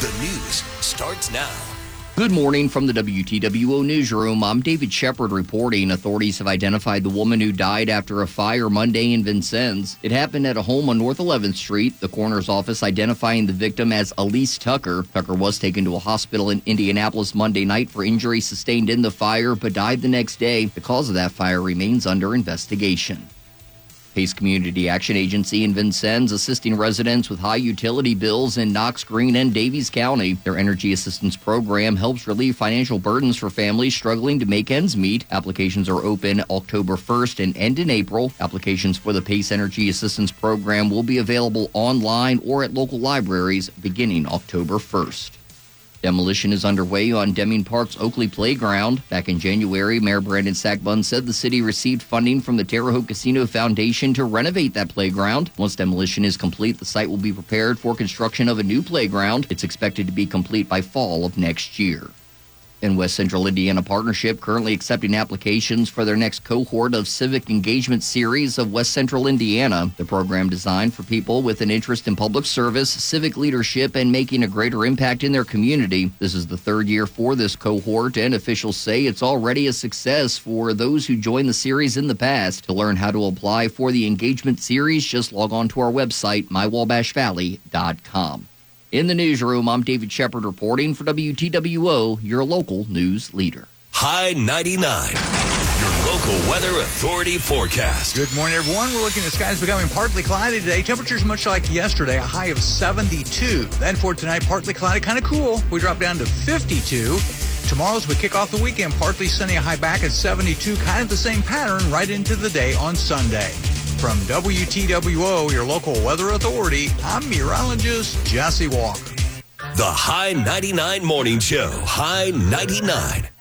The news starts now. Good morning from the WTWO newsroom. I'm David Shepard reporting. Authorities have identified the woman who died after a fire Monday in Vincennes. It happened at a home on North 11th Street. The coroner's office identifying the victim as Elise Tucker. Tucker was taken to a hospital in Indianapolis Monday night for injuries sustained in the fire, but died the next day. The cause of that fire remains under investigation. Pace Community Action Agency in Vincennes assisting residents with high utility bills in Knox, Greene, and Davies County. Their energy assistance program helps relieve financial burdens for families struggling to make ends meet. Applications are open October 1st and end in April. Applications for the Pace Energy Assistance Program will be available online or at local libraries beginning October 1st. Demolition is underway on Deming Park's Oakley Playground. Back in January, Mayor Brandon Sackbun said the city received funding from the Terre Haute Casino Foundation to renovate that playground. Once demolition is complete, the site will be prepared for construction of a new playground. It's expected to be complete by fall of next year. In West Central Indiana Partnership, currently accepting applications for their next cohort of Civic Engagement Series of West Central Indiana. The program designed for people with an interest in public service, civic leadership, and making a greater impact in their community. This is the third year for this cohort, and officials say it's already a success for those who joined the series in the past. To learn how to apply for the Engagement Series, just log on to our website, mywabashvalley.com. In the newsroom, I'm David Shepard reporting for WTWO, your local news leader. High 99, your local weather authority forecast. Good morning, everyone. We're looking at skies becoming partly cloudy today. Temperatures much like yesterday, a high of 72. Then for tonight, partly cloudy, kind of cool. We drop down to 52. Tomorrow, as we kick off the weekend, partly sunny, a high back at 72. Kind of the same pattern right into the day on Sunday. From WTWO, your local weather authority, I'm meteorologist Jesse Walker. The High 99 Morning Show. High 99.